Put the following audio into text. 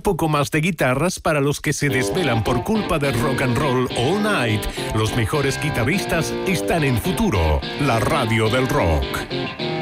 poco más de guitarras para los que se desvelan por culpa del rock and roll all night. Los mejores guitarristas están en Futuro, la radio del rock.